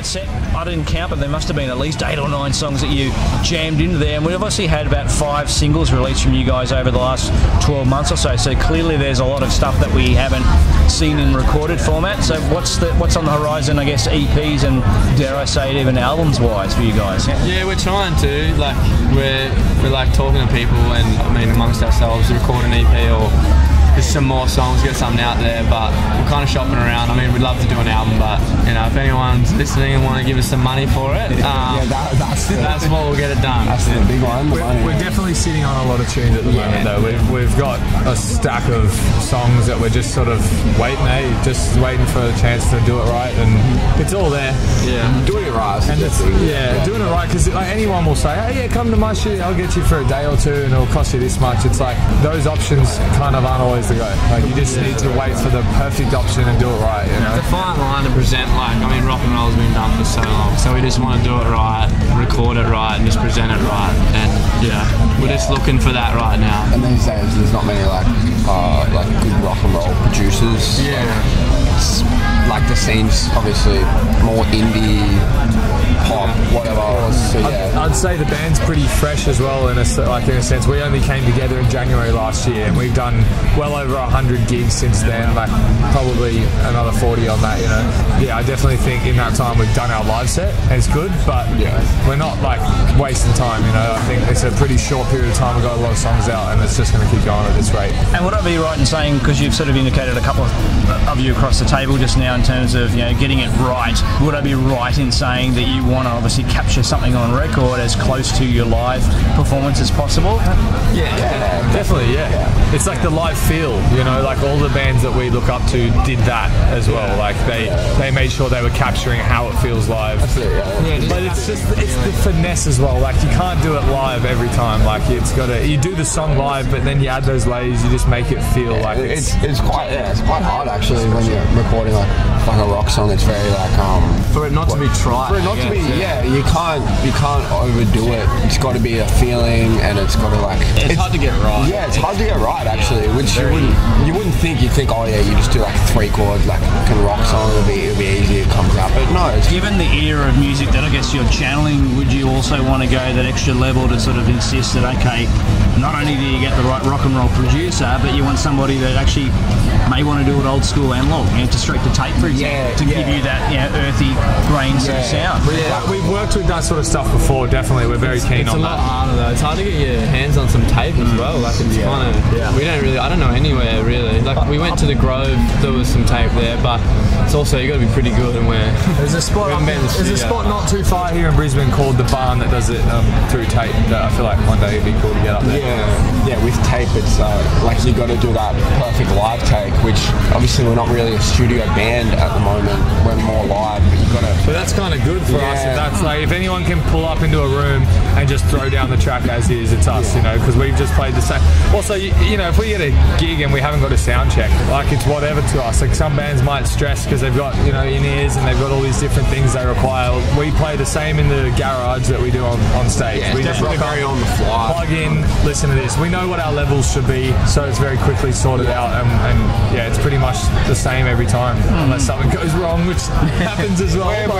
set, I didn't count, but there must have been at least 8 or 9 songs that you jammed into there. And we've obviously had about 5 singles released from you guys over the last 12 months or so. So clearly there's a lot of stuff that we haven't seen in recorded format. So what's on the horizon, I guess, EPs and, dare I say it, even albums-wise for you guys? Yeah, we're trying to. Like, we're like talking to people and, I mean, amongst ourselves, record an EP or there's some more songs, get something out there, but we're kind of shopping around. I mean, we'd love to do an album, but, you know, if anyone's listening and want to give us some money for it, that's what will get it done. That's the big one. We're definitely sitting on a lot of tunes at the moment, though. We've got a stack of songs that we're just sort of waiting, just waiting for a chance to do it right, and it's all there. Yeah, doing it right. And doing it right, because like, anyone will say, "Hey, yeah, come to my studio, I'll get you for a day or 2, and it'll cost you this much." It's like those options kind of aren't always the go. Like, you just need to wait for the perfect option and do it right. You know, it's a fine line to present. Like, I mean, rock and roll's been done for so long, so we just want to do it right, record it right, and just present it right. And yeah, we're just looking for that right now. And these days, there's not many like good rock and roll producers. Yeah. It's like the scene's obviously more indie, pop, whatever. So yeah, I'd say the band's pretty fresh as well. In a sense, we only came together in January last year, and we've done well over 100 gigs since then. Like probably another 40 on that. You know, yeah, I definitely think in that time we've done our live set, and it's good, but we're not like wasting time. You know, I think it's a pretty short period of time. We've got a lot of songs out, and it's just going to keep going at this rate. And would I be right in saying, because you've sort of indicated a couple of you across the table just now in terms of, you know, getting it right, would I be right in saying that you want to obviously capture something on record as close to your live performance as possible? Yeah, definitely, yeah. It's like the live feel, you know, like all the bands that we look up to did that as well. Like they made sure they were capturing how it feels live. But it's the finesse as well. Like, you can't do it live every time. Like, you do the song live, but then you add those layers, you just make it feel like it's quite hard actually when you're recording like a rock song. It's very like for it not to be trite. For it not to be, you can't overdo it. It's got to be a feeling, and it's got to like. It's hard to get right. Yeah, it's hard to get right actually. Which you wouldn't think. You'd think, oh yeah, you just do like 3 chords, like a rock song. It'll be easy. It comes out, but no. Given the era of music that I guess you're channeling, would you also want to go that extra level to sort of insist that, okay, not only do you get the right rock and roll producer, but you want somebody that actually may want to do it old school analog, you know, to straight to tape, for example, to give you that, you know, earthy grain sort of sound. We've worked with that sort of stuff before. Definitely, we're very keen on that. It's a lot harder though. It's hard to get your hands on some tape as well. Like, it's kind of we don't really. I don't know anywhere really. Like, we went to the Grove, there was some tape there, but it's also you got to be pretty good. And there's a spot not too far here in Brisbane called the Barn that does it through tape. That I feel like one day it'd be cool to get up there. Yeah, with tape, it's like you got to do that perfect live take, which obviously we're not really a studio band at the moment. We're more live, but you got to. But that's kind of good for us. If that's like, if anyone can pull up into a room and just throw down the track as is, it's us. You know, because we've just played the same. Also, you know, if we get a gig and we haven't got a sound check, like, it's whatever to us. Like, some bands might stress because they've got, you know, in-ears and they've got all these different things they require. We play the same in the garage that we do on stage. Yeah, we just definitely very on the fly. Plug in, listen to this. We know what our levels should be, so it's very quickly sorted out, and yeah, it's pretty much the same every time, unless something goes wrong, which happens as well.